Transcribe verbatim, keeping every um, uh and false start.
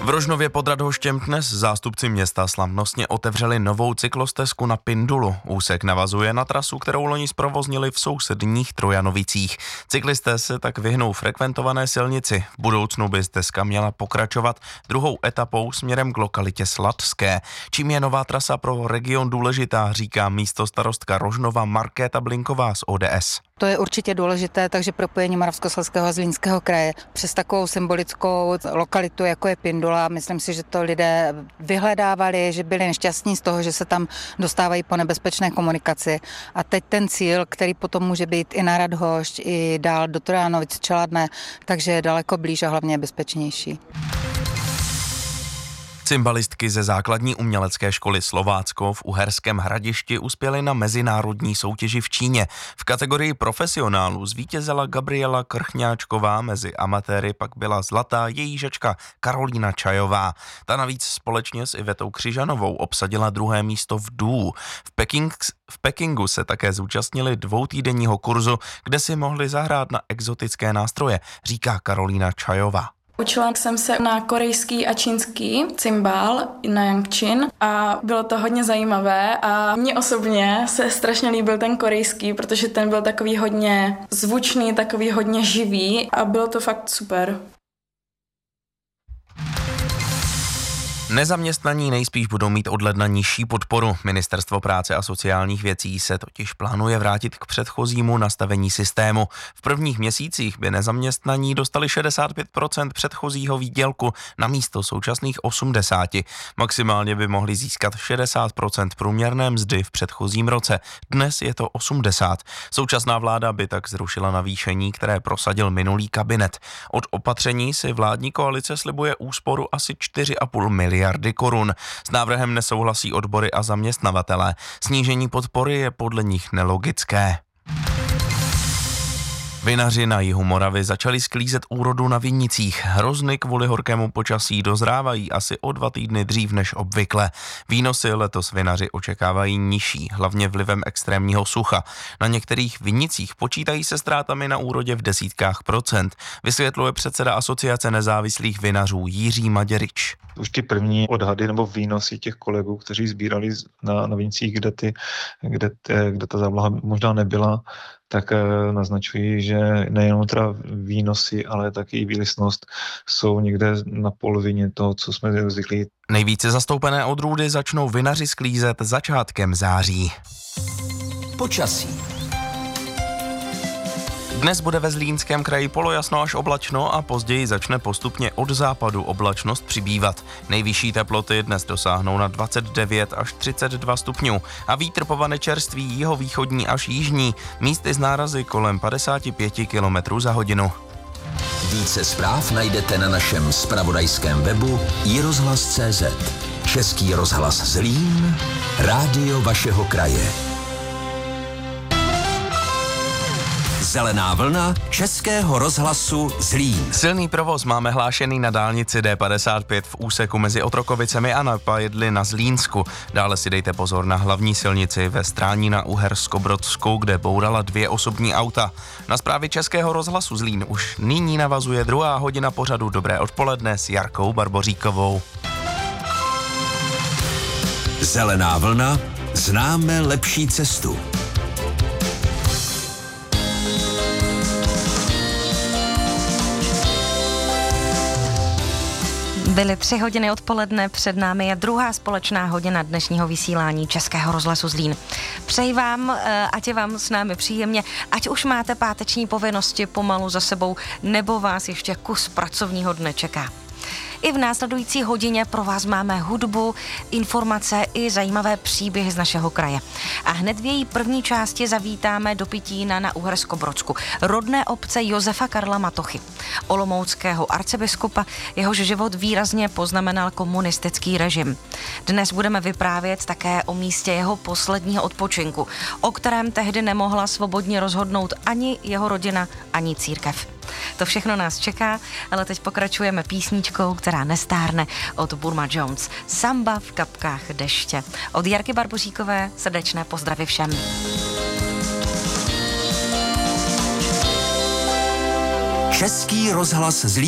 V Rožnově pod Radhoštěm dnes zástupci města slavnostně otevřeli novou cyklostezku na Pindulu. Úsek navazuje na trasu, kterou loni zprovoznili v sousedních Trojanovicích. Cyklisté se tak vyhnou frekventované silnici. V budoucnu by stezka měla pokračovat druhou etapou směrem k lokalitě Sladské. Čím je nová trasa pro region důležitá, říká místostarostka Rožnova Markéta Blinková z O D S. To je určitě důležité, takže propojení Moravskoslezského a Zlínského kraje přes takovou symbolickou lokalitu, jako je Pindula. Myslím si, že to lidé vyhledávali, že byli nešťastní z toho, že se tam dostávají po nebezpečné komunikaci. A teď ten cíl, který potom může být i na Radhošť, i dál do Trojanovic, Čeladné, takže je daleko blíž a hlavně bezpečnější. Cymbalistky ze základní umělecké školy Slovácko v Uherském Hradišti uspěly na mezinárodní soutěži v Číně. V kategorii profesionálů zvítězila Gabriela Krchňáčková, mezi amatéry pak byla zlatá její žačka Karolína Čajová. Ta navíc společně s Ivetou Křižanovou obsadila druhé místo v duu. V, Peking, v Pekingu se také zúčastnili dvoutýdenního kurzu, kde si mohli zahrát na exotické nástroje, říká Karolína Čajová. Učila jsem se na korejský a čínský cymbál na Yangqin a bylo to hodně zajímavé a mně osobně se strašně líbil ten korejský, protože ten byl takový hodně zvučný, takový hodně živý a bylo to fakt super. Nezaměstnaní nejspíš budou mít od ledna nižší podporu. Ministerstvo práce a sociálních věcí se totiž plánuje vrátit k předchozímu nastavení systému. V prvních měsících by nezaměstnaní dostali šedesát pět procent předchozího výdělku na místo současných osmdesát. Maximálně by mohli získat šedesát procent průměrné mzdy v předchozím roce. Dnes je to osmdesát. Současná vláda by tak zrušila navýšení, které prosadil minulý kabinet. Od opatření si vládní koalice slibuje úsporu asi čtyři a půl miliardy korun. S návrhem nesouhlasí odbory a zaměstnavatelé. Snížení podpory je podle nich nelogické. Vinaři na jihu Moravy začali sklízet úrodu na vinicích. Hrozny kvůli horkému počasí dozrávají asi o dva týdny dřív než obvykle. Výnosy letos vinaři očekávají nižší, hlavně vlivem extrémního sucha. Na některých vinicích počítají se ztrátami na úrodě v desítkách procent, vysvětluje předseda Asociace nezávislých vinařů Jiří Maděryč. Už ty první odhady nebo výnosy těch kolegů, kteří sbírali na, na vinicích, kde, ty, kde, kde ta závlaha možná nebyla, tak naznačují, že nejenom teda výnosy, ale taky i výlisnost jsou někde na polovině toho, co jsme zvyklí. Nejvíce zastoupené odrůdy začnou vinaři sklízet začátkem září. Počasí. Dnes bude ve Zlínském kraji polojasno až oblačno a později začne postupně od západu oblačnost přibývat. Nejvyšší teploty dnes dosáhnou na dvacet devět až třicet dva stupňů a vítr povane čerstvý jihovýchodní až jižní, místy z nárazy kolem padesát pět kilometrů za hodinu. Více zpráv najdete na našem zpravodajském webu i rozhlas tečka cé zet. Český rozhlas Zlín, rádio vašeho kraje. Zelená vlna Českého rozhlasu Zlín. Silný provoz máme hlášený na dálnici D padesát pět v úseku mezi Otrokovicemi a Napajedli na Zlínsku. Dále si dejte pozor na hlavní silnici ve Strání na Uhersko-Brodskou, kde bourala dvě osobní auta. Na zprávy Českého rozhlasu Zlín už nyní navazuje druhá hodina pořadu Dobré odpoledne s Jarkou Barboříkovou. Zelená vlna, známe lepší cestu. Byly tři hodiny odpoledne, před námi je druhá společná hodina dnešního vysílání Českého rozhlasu Zlín. Přeji vám, ať je vám s námi příjemně, ať už máte páteční povinnosti pomalu za sebou, nebo vás ještě kus pracovního dne čeká. I v následující hodině pro vás máme hudbu, informace i zajímavé příběhy z našeho kraje. A hned v její první části zavítáme do Pitína na Uhersko-Brodsku, rodné obce Josefa Karla Matochy, olomouckého arcibiskupa, jehož život výrazně poznamenal komunistický režim. Dnes budeme vyprávět také o místě jeho posledního odpočinku, o kterém tehdy nemohla svobodně rozhodnout ani jeho rodina, ani církev. To všechno nás čeká, ale teď pokračujeme písničkou, která nestárne, od Burma Jones. Samba v kapkách deště. Od Jarky Barboříkové srdečné pozdravy všem. Český rozhlas Zlín.